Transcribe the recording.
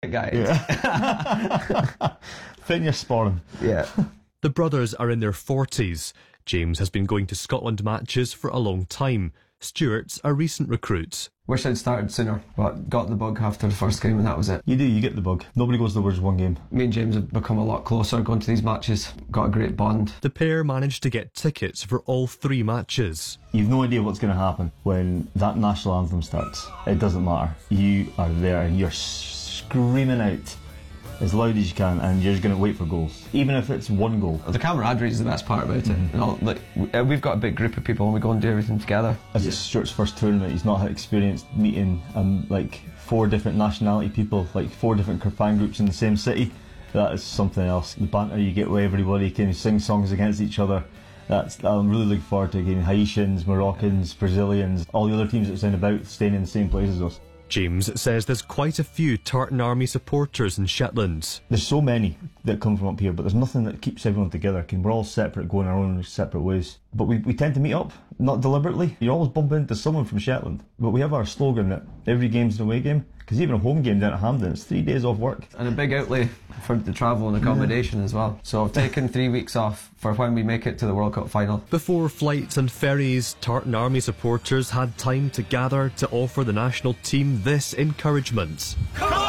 Fit guy. Yeah. Fitness sparring. Yeah. The brothers are in their 40s. James has been going to Scotland matches for a long time. Stuart's a recent recruit. Wish I'd started sooner, but got the bug after the first game and that was it. You do, you get the bug. Nobody goes the worst one game. Me and James have become a lot closer going to these matches. Got a great bond. The pair managed to get tickets for all 3 matches. You've no idea what's going to happen when that national anthem starts. It doesn't matter. You are there and you're screaming out as loud as you can, and you're just going to wait for goals, even if it's 1 goal. The camaraderie is the best part about it. You know, like, we've got a big group of people and we go and do everything together. As it's Stuart's first tournament, he's not had experience meeting like 4 different nationality people, like 4 different fan groups in the same city. That is something else. The banter you get with everybody, can sing songs against each other. I'm really looking forward to getting Haitians, Moroccans, Brazilians, all the other teams that sound about staying in the same place as us. James says there's quite a few Tartan Army supporters in Shetland. There's so many that come from up here, but there's nothing that keeps everyone together. We're all separate, going our own separate ways. But we tend to meet up, not deliberately. You always bump into someone from Shetland. But we have our slogan that every game's an away game, because even a home game down at Hampden, it's 3 days off work. And a big outlay for the travel and accommodation as well. So I've taken 3 weeks off for when we make it to the World Cup final. Before flights and ferries, Tartan Army supporters had time to gather to offer the national team this encouragement.